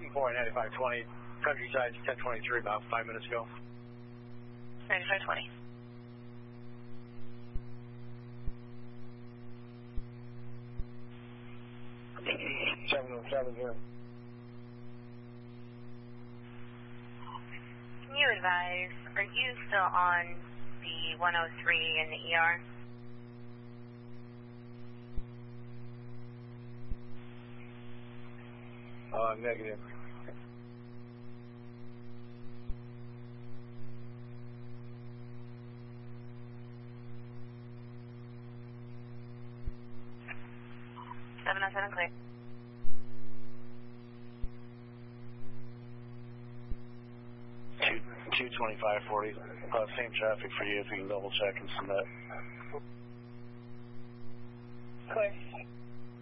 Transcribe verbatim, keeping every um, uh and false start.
looking for ninety-five twenty, Countryside ten twenty-three, about five minutes ago. ninety-five twenty. seven oh seven here. Can you advise, are you still on the one oh three in the E R? Uh, negative. seven oh seven clear. two twenty-five forty. Uh, same traffic for you if you can double check and submit. Clear.